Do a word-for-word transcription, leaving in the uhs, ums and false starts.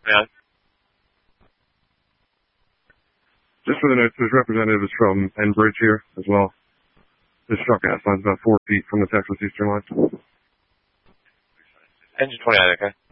twenty-nine. Just for the notes, there's representatives from Enbridge here as well. This truck gas line's about four feet from the Texas Eastern line. Engine twenty-nine, okay.